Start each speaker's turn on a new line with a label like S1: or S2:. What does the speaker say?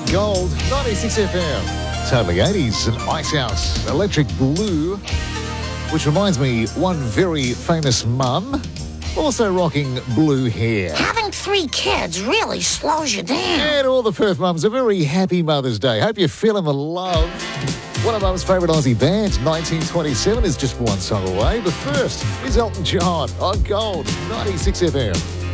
S1: Gold, 96 FM. Totally 80s and Ice House, Electric Blue, which reminds me, one very famous mum also rocking blue hair.
S2: Having 3 kids really slows you down.
S1: And all the Perth mums, a very happy Mother's Day. Hope you're feeling the love. One of Mum's favourite Aussie bands, 1927, is just one song away. But first is Elton John on Gold, 96 FM.